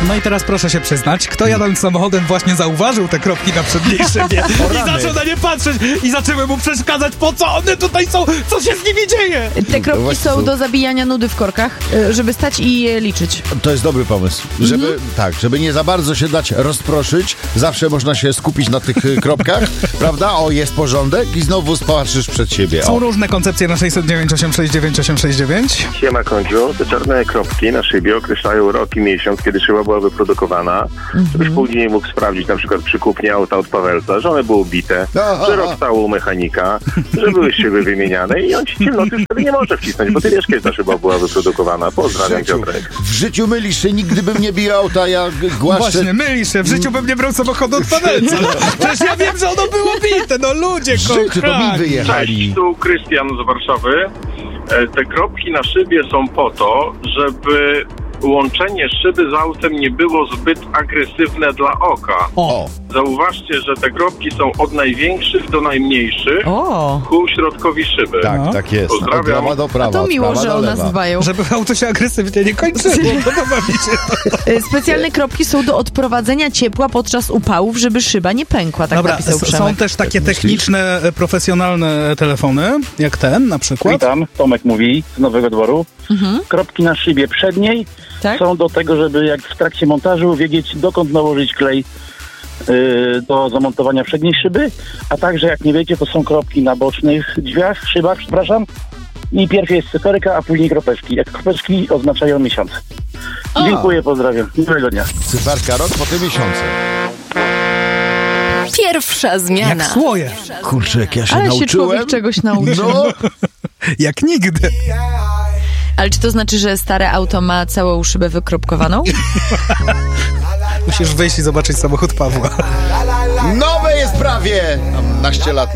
No i teraz proszę się przyznać, kto jadąc samochodem właśnie zauważył te kropki na przedniej szybie i zaczął na nie patrzeć i zaczęły mu przeszkadzać, po co one tutaj są, co się z nimi dzieje? Te kropki są do zabijania nudy w korkach, żeby stać i je liczyć. To jest dobry pomysł. Żeby nie za bardzo się dać rozproszyć, zawsze można się skupić na tych kropkach, prawda? O, jest porządek i znowu patrzysz przed siebie. Są różne koncepcje na 609-869-869. Siema, Kądziu. Te czarne kropki na szybie określają rok i miesiąc, kiedy szyba była wyprodukowana, żebyś później mógł sprawdzić na przykład przy kupnie auta od Pawelca, że one były ubite, że rok stało u mechanika, że były szyby wymieniane i on ci ciemnoty wtedy nie może wcisnąć, bo ty wiesz, kiedy ta szyba była wyprodukowana. Pozdrawiam, Piotrek. W życiu mylisz się, nigdy bym nie bił auta, ja głaszczę... Właśnie, mylisz się. W życiu bym nie brał samochodu od Pawelca. Przecież ja wiem, że ono było bite. No ludzie, W życiu to mi wyjechali. Cześć, tu Krystian z Warszawy. Te kropki na szybie są po to, żeby łączenie szyby z autem nie było zbyt agresywne dla oka. O! Zauważcie, że te kropki są od największych do najmniejszych ku środkowi szyby. Tak, tak jest. Pozdrawiam. Od prawa do prawa, A to miło, od prawa że do o lewa. nas dbają. Żeby auto się agresywnie nie kończyło. Podoba mi się to. Specjalne kropki są do odprowadzenia ciepła podczas upałów, żeby szyba nie pękła, tak Dobra, napisał Przemek. są też takie techniczne, profesjonalne telefony, jak ten na przykład. Witam, Tomek mówi z Nowego Dworu. Kropki na szybie przedniej są do tego, żeby jak w trakcie montażu wiedzieć, dokąd nałożyć klej do zamontowania przedniej szyby, a także jak nie wiecie, to są kropki na bocznych drzwiach, szybach, przepraszam. I pierw jest cyferka, a później kropeczki. Jak kropeczki oznaczają miesiąc. Dziękuję, pozdrawiam. Miłego dnia. Cyferka rok, potem miesiące. Pierwsza zmiana. Jak słoje. Kurczę, jak ja się Ale nauczyłem. się człowiek czegoś nauczył. No, Jak nigdy. Ale czy to znaczy, że stare auto ma całą szybę wykropkowaną? Musisz wyjść i zobaczyć samochód Pawła. nowe jest prawie! Mam naście lat.